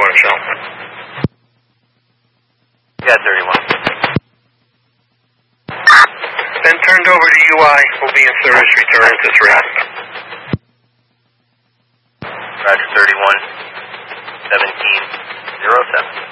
show. Yeah, 31. Then turned over to UI. Will be in service. Return to 3. Roger, 31. 1707.